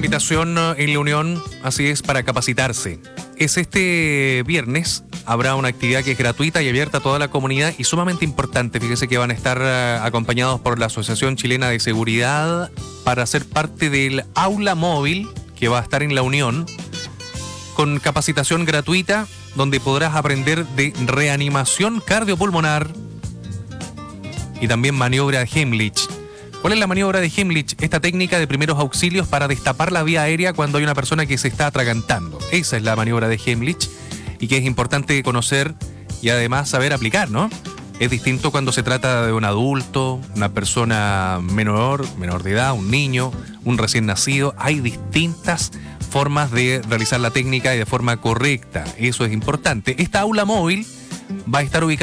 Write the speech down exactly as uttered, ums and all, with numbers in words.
invitación en la Unión, así es, para capacitarse. Es este viernes, habrá una actividad que es gratuita y abierta a toda la comunidad y sumamente importante. Fíjese que van a estar uh, acompañados por la Asociación Chilena de Seguridad para ser parte del aula móvil que va a estar en la Unión, con capacitación gratuita, donde podrás aprender de reanimación cardiopulmonar y también maniobra de Heimlich. ¿Cuál es la maniobra de Heimlich? Esta técnica de primeros auxilios para destapar la vía aérea cuando hay una persona que se está atragantando. Esa es la maniobra de Heimlich y que es importante conocer y además saber aplicar, ¿no? Es distinto cuando se trata de un adulto, una persona menor, menor de edad, un niño, un recién nacido. Hay distintas formas de realizar la técnica y de forma correcta. Eso es importante. Esta aula móvil va a estar ubicada